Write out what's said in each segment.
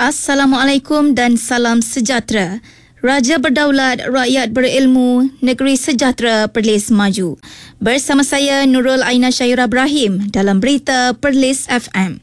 Assalamualaikum dan salam sejahtera. Raja berdaulat, rakyat berilmu, negeri sejahtera, Perlis maju. Bersama saya Nurul Aina Syaira Ibrahim dalam berita Perlis FM.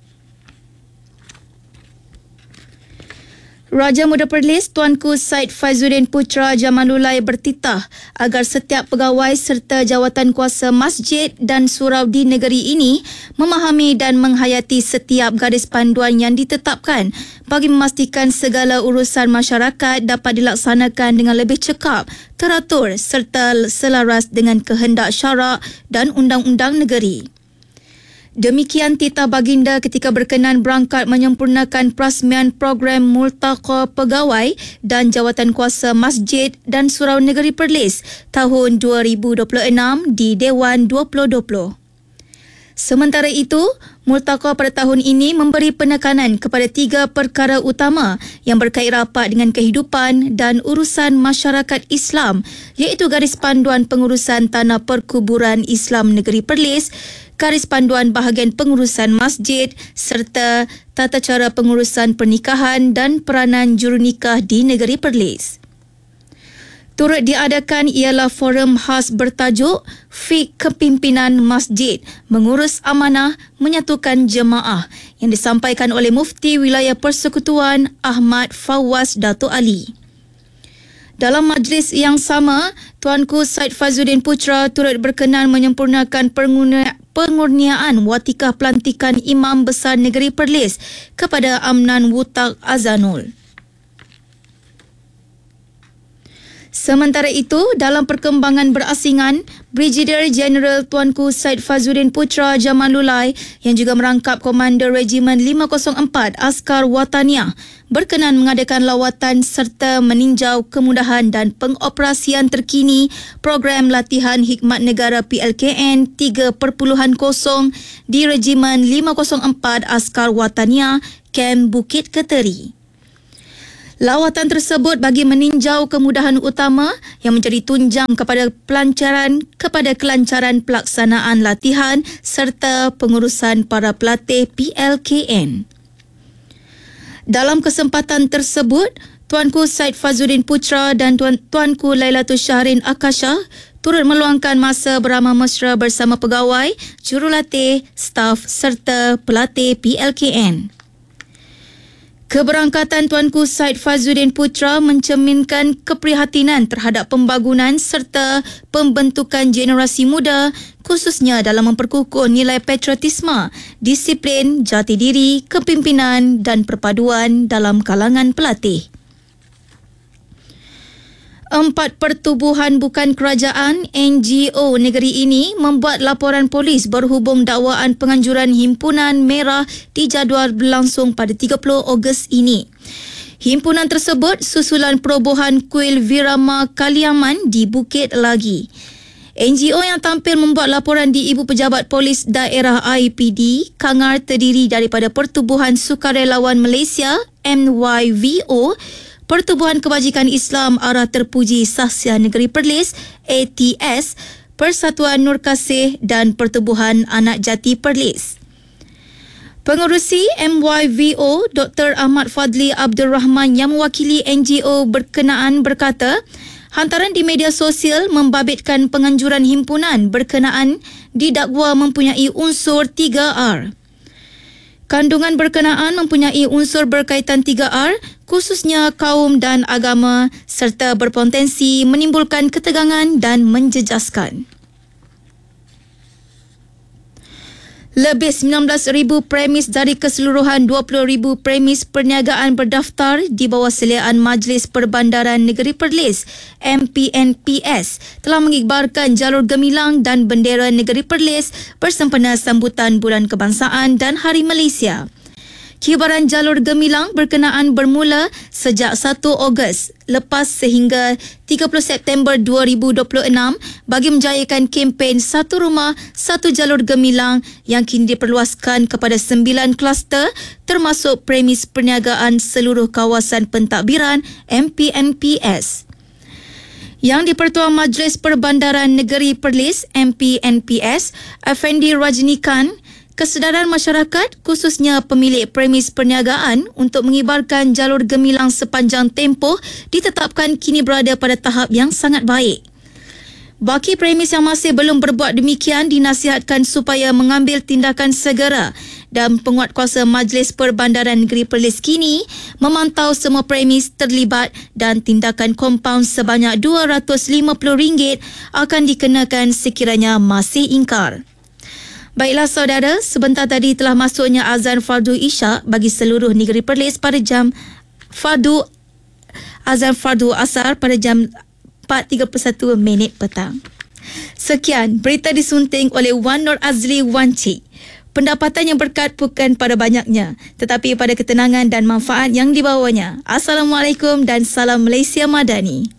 Raja Muda Perlis Tuanku Said Faizuddin Putra Jamalulai bertitah agar setiap pegawai serta jawatan kuasa masjid dan surau di negeri ini memahami dan menghayati setiap garis panduan yang ditetapkan bagi memastikan segala urusan masyarakat dapat dilaksanakan dengan lebih cekap, teratur serta selaras dengan kehendak syarak dan undang-undang negeri. Demikian titah baginda ketika berkenan berangkat menyempurnakan perasmian program Multaqa Pegawai dan Jawatan Kuasa Masjid dan Surau Negeri Perlis tahun 2026 di Dewan 2020. Sementara itu, Multaqa pada tahun ini memberi penekanan kepada 3 perkara utama yang berkait rapat dengan kehidupan dan urusan masyarakat Islam, iaitu garis panduan pengurusan tanah perkuburan Islam Negeri Perlis, garis panduan bahagian pengurusan masjid serta tata cara pengurusan pernikahan dan peranan jurunikah di Negeri Perlis. Turut diadakan ialah forum khas bertajuk Fiqh Kepimpinan Masjid Mengurus Amanah Menyatukan Jemaah yang disampaikan oleh Mufti Wilayah Persekutuan Ahmad Fawaz Dato' Ali. Dalam majlis yang sama, Tuanku Said Faizuddin Putra turut berkenan menyempurnakan pengurniaan watikah pelantikan Imam Besar Negeri Perlis kepada Amnan Wutak Azanul. Sementara itu, dalam perkembangan berasingan, Brigadier Jeneral Tuanku Said Faizuddin Putra Jamalulai yang juga merangkap Komander Regimen 504 Askar Wataniah berkenan mengadakan lawatan serta meninjau kemudahan dan pengoperasian terkini program latihan Hikmat Negara PLKN 3.0 di Regimen 504 Askar Wataniah, Kem Bukit Keteri. Lawatan tersebut bagi meninjau kemudahan utama yang menjadi tunjang kepada kelancaran pelaksanaan latihan serta pengurusan para pelatih PLKN. Dalam kesempatan tersebut, Tuanku Said Faizuddin Putra dan Tuanku Lailatul Syahrin Akasha turut meluangkan masa beramah mesra bersama pegawai, jurulatih, staf serta pelatih PLKN. Keberangkatan Tuanku Said Faizuddin Putra mencerminkan keprihatinan terhadap pembangunan serta pembentukan generasi muda khususnya dalam memperkukuh nilai patriotisme, disiplin, jati diri, kepimpinan dan perpaduan dalam kalangan pelatih. 4 pertubuhan bukan kerajaan NGO negeri ini membuat laporan polis berhubung dakwaan penganjuran Himpunan Merah dijadual berlangsung pada 30 Ogos ini. Himpunan tersebut susulan perobohan Kuil Virama Kaliaman di Bukit Lagi. NGO yang tampil membuat laporan di Ibu Pejabat Polis Daerah IPD Kangar terdiri daripada Pertubuhan Sukarelawan Malaysia MYVO, Pertubuhan Kebajikan Islam Arah Terpuji Sahsia Negeri Perlis ATS, Persatuan Nur Kasih dan Pertubuhan Anak Jati Perlis. Pengerusi MYVO Dr. Ahmad Fadli Abdul Rahman yang mewakili NGO berkenaan berkata, hantaran di media sosial membabitkan penganjuran himpunan berkenaan didakwa mempunyai unsur 3R. Kandungan berkenaan mempunyai unsur berkaitan 3R, khususnya kaum dan agama serta berpotensi menimbulkan ketegangan dan menjejaskan. Lebih 19,000 premis dari keseluruhan 20,000 premis perniagaan berdaftar di bawah seliaan Majlis Perbandaran Negeri Perlis MPNPS telah mengibarkan jalur gemilang dan bendera Negeri Perlis bersempena sambutan Bulan Kebangsaan dan Hari Malaysia. Kibaran jalur gemilang berkenaan bermula sejak 1 Ogos lepas sehingga 30 September 2026 bagi menjayakan kempen Satu Rumah, Satu Jalur Gemilang yang kini diperluaskan kepada 9 kluster termasuk premis perniagaan seluruh kawasan pentadbiran MPNPS. Yang di-Pertua Majlis Perbandaran Negeri Perlis MPNPS, Effendi Rajinikan Kesedaran masyarakat, khususnya pemilik premis perniagaan untuk mengibarkan jalur gemilang sepanjang tempoh ditetapkan kini berada pada tahap yang sangat baik. Baki premis yang masih belum berbuat demikian dinasihatkan supaya mengambil tindakan segera dan Penguatkuasa Majlis Perbandaran Negeri Perlis kini memantau semua premis terlibat dan tindakan kompaun sebanyak RM250 akan dikenakan sekiranya masih ingkar. Baiklah saudara, sebentar tadi telah masuknya azan fardu Isyak bagi seluruh negeri Perlis pada jam azan fardu asar pada jam 4.31 petang. Sekian, berita disunting oleh Wan Nur Azli Wanci. Pendapatan yang berkat bukan pada banyaknya, tetapi pada ketenangan dan manfaat yang dibawanya. Assalamualaikum dan salam Malaysia Madani.